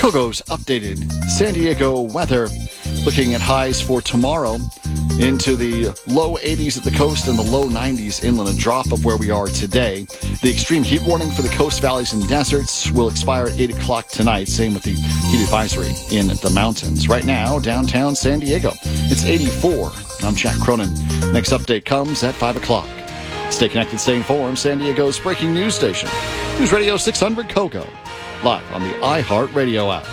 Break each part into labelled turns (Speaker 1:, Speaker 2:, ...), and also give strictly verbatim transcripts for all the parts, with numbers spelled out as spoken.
Speaker 1: Kogo's updated San Diego weather, looking at highs for tomorrow into the low eighties at the coast and the low nineties inland, a drop of where we are today. The extreme heat warning for the coast, valleys, and deserts will expire at eight o'clock tonight. Same with the heat advisory in the mountains. Right now, downtown San Diego, it's eighty-four. I'm Jack Cronin. Next update comes at five o'clock. Stay connected, stay informed. San Diego's breaking news station, News Radio six hundred Kogo, live on the iHeartRadio app.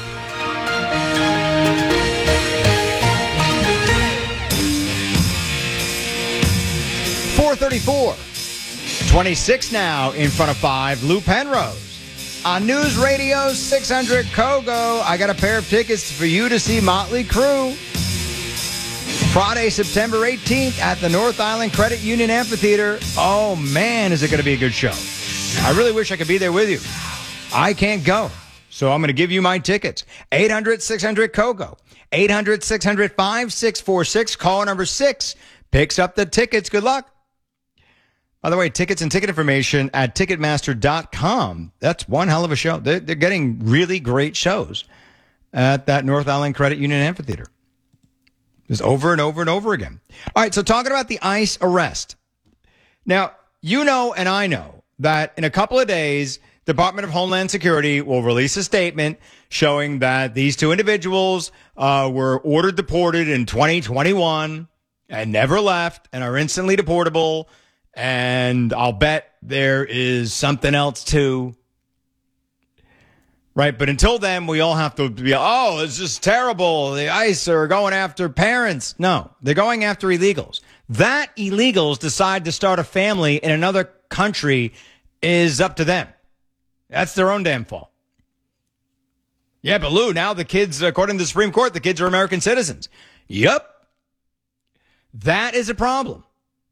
Speaker 2: four thirty-four, twenty-six now in front of five. Lou Penrose on News Radio six hundred Kogo. I got a pair of tickets for you to see Motley Crue Friday, September eighteenth at the North Island Credit Union Amphitheater. Oh, man, is it going to be a good show. I really wish I could be there with you. I can't go, so I'm going to give you my tickets. eight hundred six hundred Kogo. eight hundred six hundred five six four six. Call number six picks up the tickets. Good luck. By the way, tickets and ticket information at Ticketmaster dot com. That's one hell of a show. They're, they're getting really great shows at that North Island Credit Union Amphitheater. Just over and over and over again. All right, so talking about the ICE arrest. Now, you know and I know that in a couple of days, Department of Homeland Security will release a statement showing that these two individuals uh, were ordered deported in twenty twenty-one and never left and are instantly deportable. And I'll bet there is something else too. Right. But until then, we all have to be, oh, it's just terrible. The ICE are going after parents. No, they're going after illegals. That illegals decide to start a family in another country is up to them. That's their own damn fault. Yeah, but Lou, now the kids, according to the Supreme Court, the kids are American citizens. Yep. That is a problem.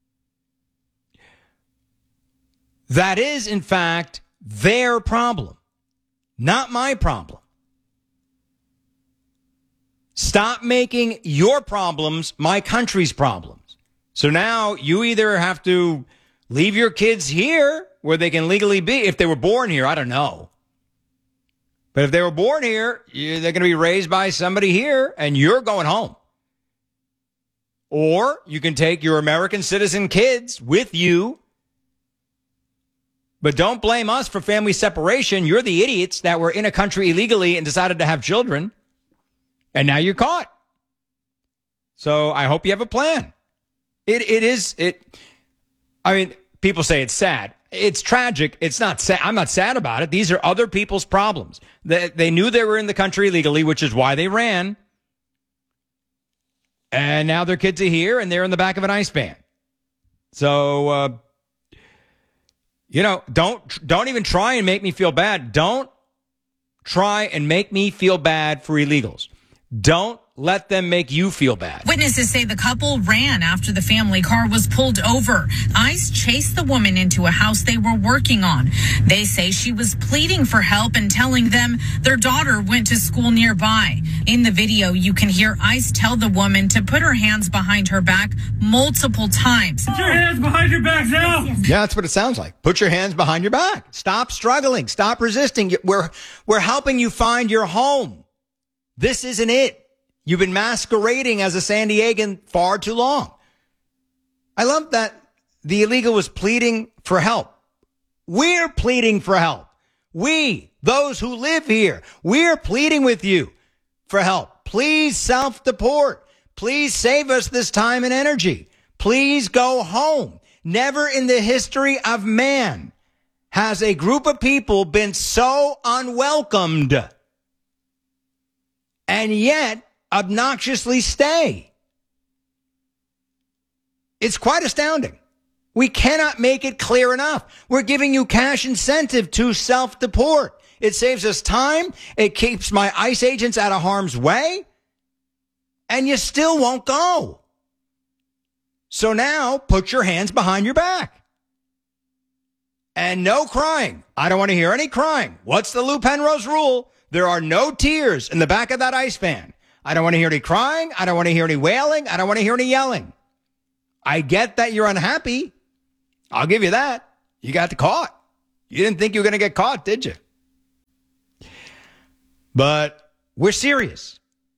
Speaker 2: That is, in fact, their problem, not my problem. Stop making your problems my country's problems. So now you either have to leave your kids here where they can legally be. If they were born here, I don't know. But if they were born here, they're going to be raised by somebody here and you're going home. Or you can take your American citizen kids with you. But don't blame us for family separation. You're the idiots that were in a country illegally and decided to have children. And now you're caught. So I hope you have a plan. It It is, it. I mean, people say it's sad. It's tragic. It's not sad. I'm not sad about it. These are other people's problems. They, they knew they were in the country illegally, which is why they ran. And now their kids are here and they're in the back of an ICE van. So, uh, You know, don't don't even try and make me feel bad. Don't try and make me feel bad for illegals. Don't let them make you feel bad.
Speaker 3: Witnesses say the couple ran after the family car was pulled over. ICE chased the woman into a house they were working on. They say she was pleading for help and telling them their daughter went to school nearby. In the video, you can hear ICE tell the woman to put her hands behind her back multiple times.
Speaker 4: Put your hands behind your back now.
Speaker 2: Yeah, that's what it sounds like. Put your hands behind your back. Stop struggling. Stop resisting. We're, we're helping you find your home. This isn't it. You've been masquerading as a San Diegan far too long. I love that the illegal was pleading for help. We're pleading for help. We, those who live here, we're pleading with you for help. Please self-deport. Please save us this time and energy. Please go home. Never in the history of man has a group of people been so unwelcomed and yet obnoxiously stay. It's quite astounding. We cannot make it clear enough. We're giving you cash incentive to self-deport. It saves us time. It keeps my ICE agents out of harm's way. And you still won't go. So now put your hands behind your back. And no crying. I don't want to hear any crying. What's the Lou Penrose rule? There are no tears in the back of that ICE van. I don't want to hear any crying. I don't want to hear any wailing. I don't want to hear any yelling. I get that you're unhappy. I'll give you that. You got caught. You didn't think you were going to get caught, did you? But we're serious.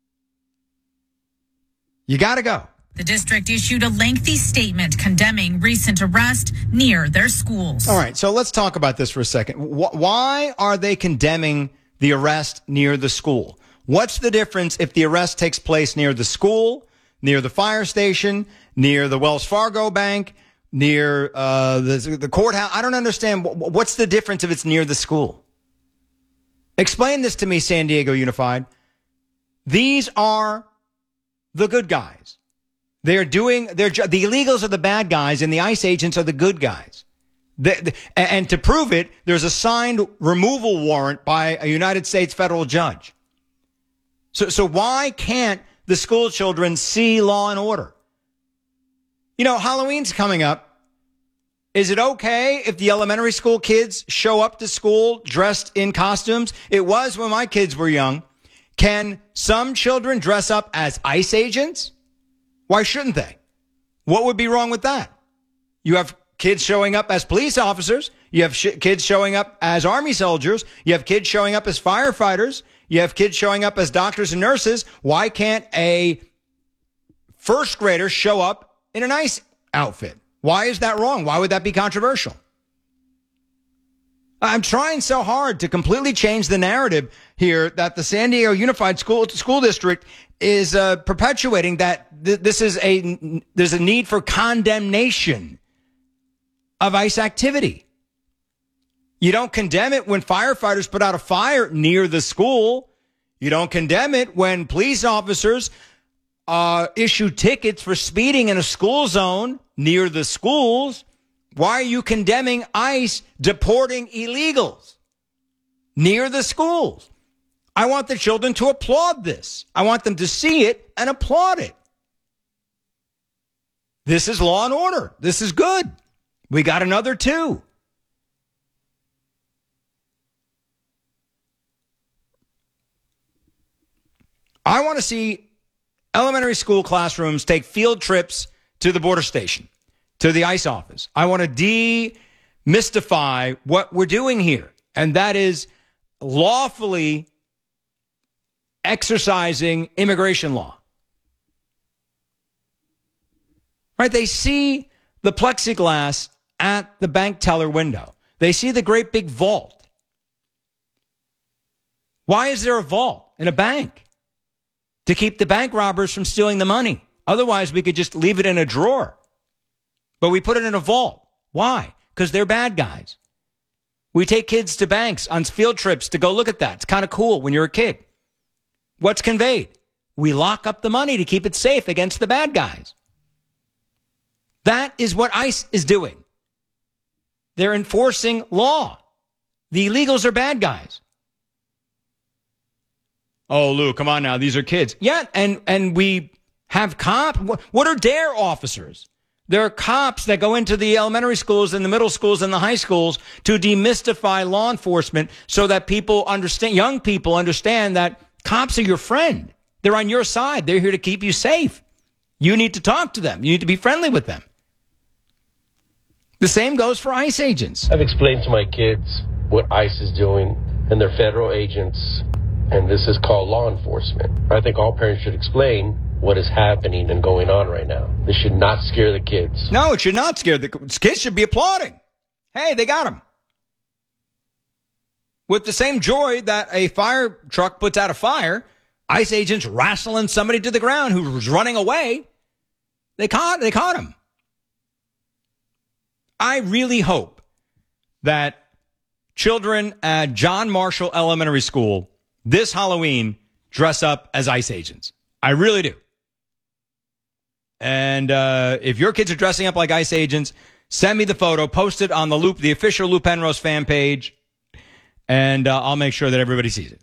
Speaker 2: You got to go.
Speaker 3: The district issued a lengthy statement condemning recent arrest near their schools.
Speaker 2: All right, so let's talk about this for a second. Why are they condemning the arrest near the school? What's the difference if the arrest takes place near the school, near the fire station, near the Wells Fargo bank, near uh, the, the courthouse? I don't understand. What's the difference if it's near the school? Explain this to me, San Diego Unified. These are the good guys. They're doing their job. The illegals are the bad guys, and the ICE agents are the good guys. The, the, and to prove it, there's a signed removal warrant by a United States federal judge. So, so why can't the school children see law and order? You know, Halloween's coming up. Is it okay if the elementary school kids show up to school dressed in costumes? It was when my kids were young. Can some children dress up as ICE agents? Why shouldn't they? What would be wrong with that? You have kids showing up as police officers. You have sh- kids showing up as army soldiers. You have kids showing up as firefighters. You have kids showing up as doctors and nurses. Why can't a first grader show up in an ICE outfit? Why is that wrong? Why would that be controversial? I'm trying so hard to completely change the narrative here that the San Diego Unified School School District is uh, perpetuating that th- this is a there's a need for condemnation of ICE activity. You don't condemn it when firefighters put out a fire near the school. You don't condemn it when police officers uh, issue tickets for speeding in a school zone near the schools. Why are you condemning ICE deporting illegals near the schools? I want the children to applaud this. I want them to see it and applaud it. This is law and order. This is good. We got another two. I want to see elementary school classrooms take field trips to the border station, to the ICE office. I want to demystify what we're doing here, and that is lawfully exercising immigration law. Right? They see the plexiglass at the bank teller window. They see the great big vault. Why is there a vault in a bank? To keep the bank robbers from stealing the money. Otherwise, we could just leave it in a drawer. But we put it in a vault. Why? Because they're bad guys. We take kids to banks on field trips to go look at that. It's kind of cool when you're a kid. What's conveyed? We lock up the money to keep it safe against the bad guys. That is what ICE is doing. They're enforcing law. The illegals are bad guys. Oh, Lou, come on now. These are kids. Yeah, and, and we have cops. What are DARE officers? There are cops that go into the elementary schools and the middle schools and the high schools to demystify law enforcement so that people understand, young people understand that cops are your friend. They're on your side. They're here to keep you safe. You need to talk to them. You need to be friendly with them. The same goes for ICE agents.
Speaker 5: I've explained to my kids what ICE is doing, and they're federal agents, and this is called law enforcement. I think all parents should explain what is happening and going on right now. This should not scare the kids.
Speaker 2: No, it should not scare the kids. Should be applauding. Hey, they got him. With the same joy that a fire truck puts out a fire, ICE agents wrestling somebody to the ground who was running away. They caught, they caught him. I really hope that children at John Marshall Elementary School this Halloween dress up as ICE agents. I really do. And uh, if your kids are dressing up like ICE agents, send me the photo, post it on the Loop, the official Lou Penrose fan page, and uh, I'll make sure that everybody sees it.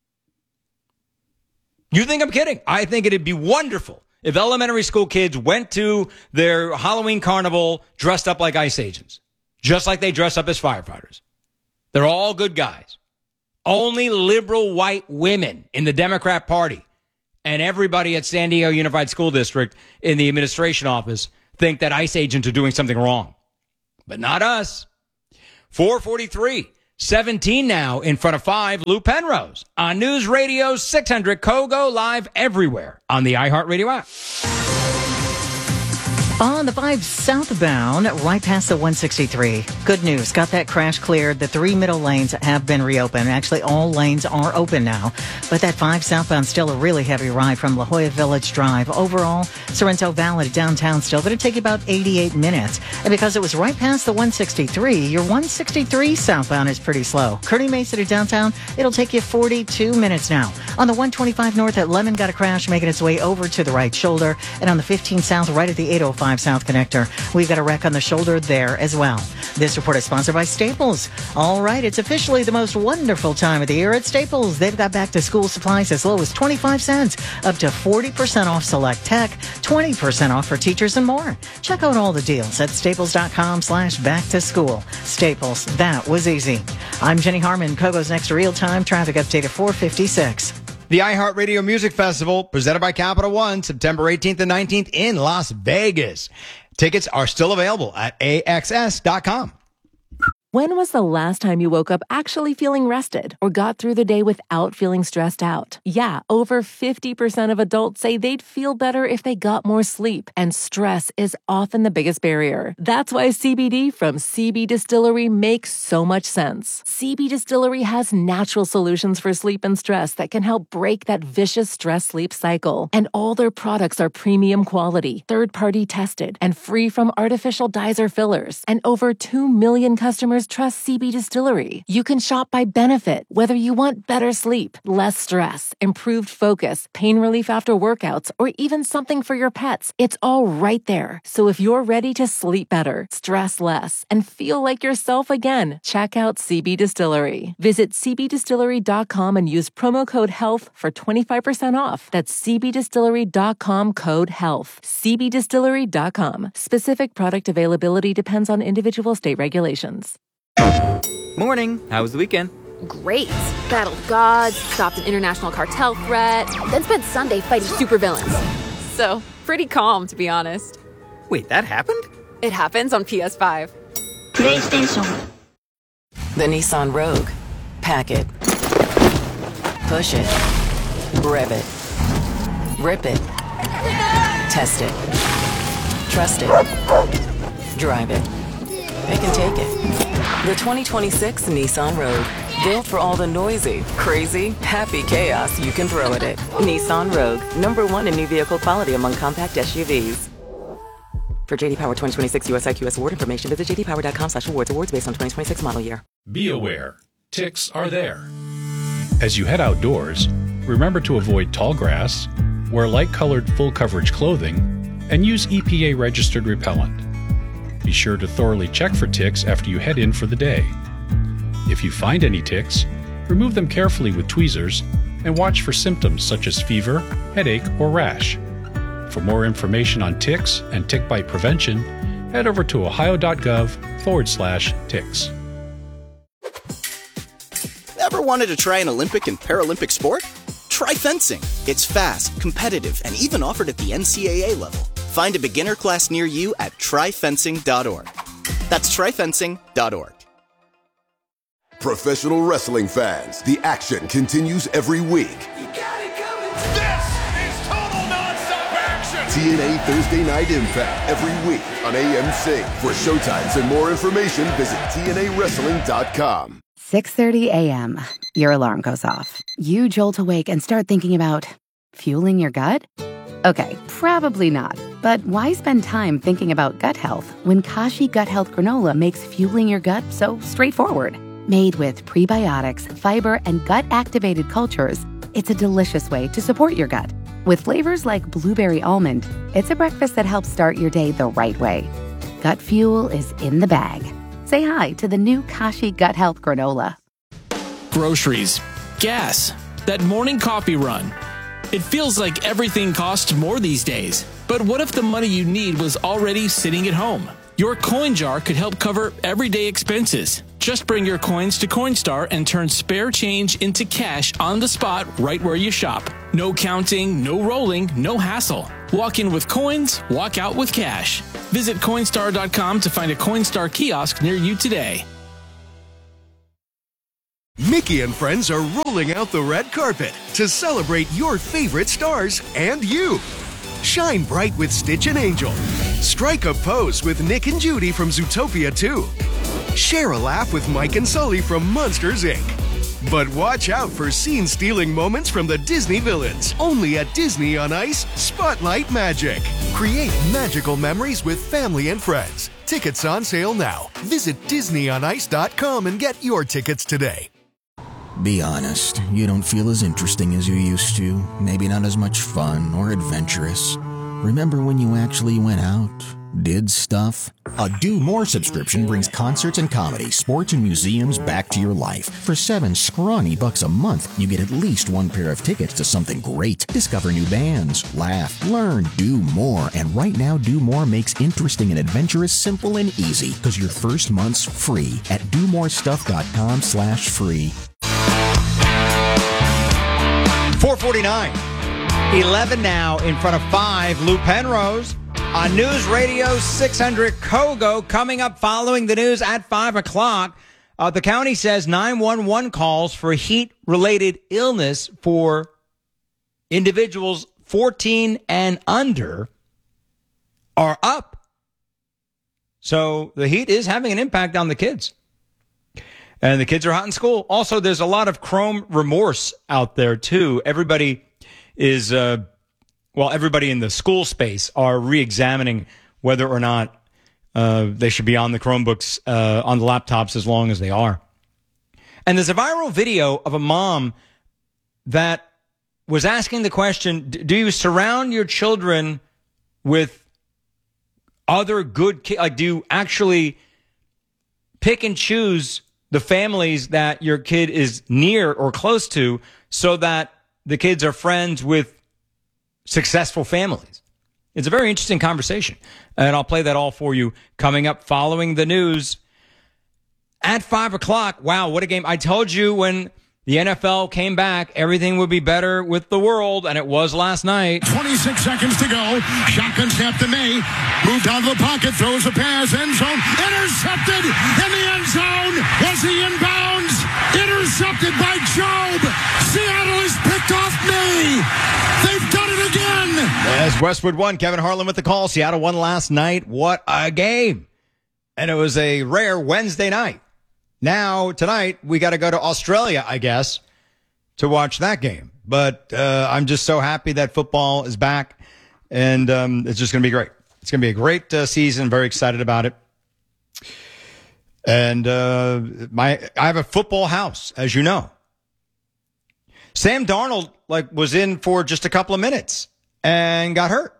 Speaker 2: You think I'm kidding? I think it'd be wonderful if elementary school kids went to their Halloween carnival dressed up like ICE agents, just like they dress up as firefighters. They're all good guys. Only liberal white women in the Democrat Party and everybody at San Diego Unified School District in the administration office think that ICE agents are doing something wrong. But not us. four forty-three. seventeen now in front of five. Lou Penrose on News Radio six hundred Kogo, live everywhere on the iHeartRadio app.
Speaker 6: On the five southbound, right past the one sixty-three. Good news. Got that crash cleared. The three middle lanes have been reopened. Actually, all lanes are open now. But that five southbound still a really heavy ride from La Jolla Village Drive. Overall, Sorrento Valley to downtown still going to take about eighty-eight minutes. And because it was right past the one sixty-three, your one sixty-three southbound is pretty slow. Kearny Mesa to downtown, it'll take you forty-two minutes now. On the one twenty-five north at Lemon, got a crash making its way over to the right shoulder. And on the fifteen south, right at the eight oh five South Connector, we've got a wreck on the shoulder there as well. This report is sponsored by Staples. All right, it's officially the most wonderful time of the year at Staples. They've got back to school supplies as low as twenty-five cents, up to forty percent off select tech, twenty percent off for teachers and more. Check out all the deals at staples.com slash back to school. Staples, that was easy. I'm Jenny Harmon, Kogo's next real-time traffic update at four fifty-six.
Speaker 2: The iHeartRadio Music Festival, presented by Capital One, September eighteenth and nineteenth in Las Vegas. Tickets are still available at A X S dot com.
Speaker 7: When was the last time you woke up actually feeling rested or got through the day without feeling stressed out? Yeah, over fifty percent of adults say they'd feel better if they got more sleep, and stress is often the biggest barrier. That's why C B D from C B Distillery makes so much sense. C B Distillery has natural solutions for sleep and stress that can help break that vicious stress-sleep cycle. And all their products are premium quality, third-party tested, and free from artificial dyes or fillers. And over two million customers trust C B Distillery. You can shop by benefit, whether you want better sleep, less stress, improved focus, pain relief after workouts, or even something for your pets. It's all right there. So if you're ready to sleep better, stress less, and feel like yourself again, check out C B Distillery. Visit c b distillery dot com and use promo code HEALTH for twenty-five percent off. That's c b distillery dot com code HEALTH. c b distillery dot com. Specific product availability depends on individual state regulations.
Speaker 8: Morning. How was the weekend?
Speaker 9: Great. Battled gods, stopped an international cartel threat, then spent Sunday fighting supervillains. So, pretty calm, to be honest.
Speaker 8: Wait, that happened?
Speaker 9: It happens on P S five.
Speaker 10: PlayStation.
Speaker 11: The Nissan Rogue. Pack it. Push it. Rev it. Rip it. Test it. Trust it. Drive it. It can take it. The twenty twenty-six Nissan Rogue. Built for all the noisy, crazy, happy chaos you can throw at it. Nissan Rogue. Number one in new vehicle quality among compact S U Vs. For J D Power twenty twenty-six U S I Q S award information, visit j d power dot com slash awards. Awards based on twenty twenty-six model year.
Speaker 12: Be aware. Ticks are there. As you head outdoors, remember to avoid tall grass, wear light-colored full-coverage clothing, and use E P A-registered repellent. Be sure to thoroughly check for ticks after you head in for the day. If you find any ticks, remove them carefully with tweezers and watch for symptoms such as fever, headache, or rash. For more information on ticks and tick bite prevention, head over to ohio.gov forward slash ticks.
Speaker 13: Ever wanted to try an Olympic and Paralympic sport? Try fencing. It's fast, competitive, and even offered at the N C double A level. Find a beginner class near you at try fencing dot org. That's try fencing dot org.
Speaker 14: Professional wrestling fans, the action continues every week.
Speaker 15: You got it coming. This is total nonstop action.
Speaker 14: T N A Thursday Night Impact every week on A M C. For showtimes and more information, visit T N A wrestling dot com.
Speaker 16: six thirty a.m. Your alarm goes off. You jolt awake and start thinking about fueling your gut? Okay, probably not. But why spend time thinking about gut health when Kashi Gut Health Granola makes fueling your gut so straightforward? Made with prebiotics, fiber, and gut-activated cultures, it's a delicious way to support your gut. With flavors like blueberry almond, it's a breakfast that helps start your day the right way. Gut fuel is in the bag. Say hi to the new Kashi Gut Health Granola.
Speaker 17: Groceries, gas, that morning coffee run. It feels like everything costs more these days. But what if the money you need was already sitting at home? Your coin jar could help cover everyday expenses. Just bring your coins to Coinstar and turn spare change into cash on the spot right where you shop. No counting, no rolling, no hassle. Walk in with coins, walk out with cash. Visit Coinstar dot com to find a Coinstar kiosk near you today.
Speaker 10: Mickey and friends are rolling out the red carpet to celebrate your favorite stars and you. Shine bright with Stitch and Angel. Strike a pose with Nick and Judy from Zootopia two. Share a laugh with Mike and Sully from Monsters, Incorporated. But watch out for scene-stealing moments from the Disney villains. Only at Disney on Ice Spotlight Magic. Create magical memories with family and friends. Tickets on sale now. Visit disney on ice dot com and get your tickets today.
Speaker 18: Be honest, you don't feel as interesting as you used to. Maybe not as much fun or adventurous. Remember when you actually went out? Did stuff?
Speaker 19: A Do More subscription brings concerts and comedy, sports and museums back to your life. For seven scrawny bucks a month, you get at least one pair of tickets to something great. Discover new bands, laugh, learn, do more. And right now, Do More makes interesting and adventurous simple and easy because your first month's free at do more stuff dot com slash free.
Speaker 2: four forty-nine. eleven now in front of five. Lou Penrose on News Radio six hundred Kogo. Coming up following the news at five o'clock. Uh, the county says nine one one calls for heat-related illness for individuals fourteen and under are up. So the heat is having an impact on the kids. And the kids are hot in school. Also, there's a lot of Chrome remorse out there, too. Everybody is, uh, well, everybody in the school space are re-examining whether or not uh, they should be on the Chromebooks, uh, on the laptops as long as they are. And there's a viral video of a mom that was asking the question, do you surround your children with other good kids? Like, do you actually pick and choose the families that your kid is near or close to so that the kids are friends with successful families? It's a very interesting conversation, and I'll play that all for you coming up following the news at five o'clock. Wow, what a game. I told you when the N F L came back, everything would be better with the world, and it was last night.
Speaker 15: twenty-six seconds to go. Shotgun snap to May. Moved out of the pocket, throws a pass, end zone. Intercepted in the end zone. Was he inbounds? Intercepted by Job. Seattle has picked off May. They've done it again.
Speaker 2: As Westwood won, Kevin Harlan with the call. Seattle won last night. What a game. And it was a rare Wednesday night. Now, tonight, we got to go to Australia, I guess, to watch that game. But uh, I'm just so happy that football is back, and um, it's just going to be great. It's going to be a great uh, season. Very excited about it. And uh, my, I have a football house, as you know. Sam Darnold like was in for just a couple of minutes and got hurt.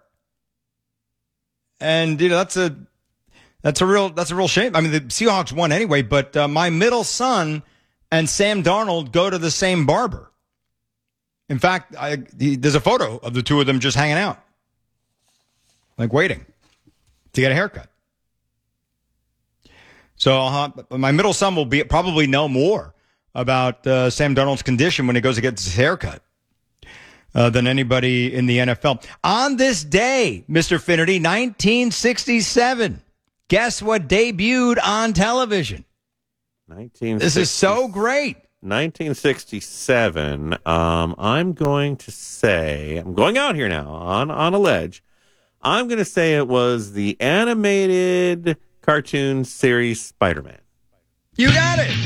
Speaker 2: And you know that's a That's a real, that's a real shame. I mean, the Seahawks won anyway, but uh, my middle son and Sam Darnold go to the same barber. In fact, I, he, there's a photo of the two of them just hanging out, like waiting to get a haircut. So uh, my middle son will be probably know more about uh, Sam Darnold's condition when he goes to get his haircut uh, than anybody in the N F L. On this day, Mister Finnerty, nineteen sixty-seven. Guess what debuted on television?
Speaker 20: nineteen
Speaker 2: This is so great.
Speaker 20: nineteen sixty-seven. Um, I'm going to say, I'm going out here now on, on a ledge. I'm going to say it was the animated cartoon series Spider-Man.
Speaker 2: You got it.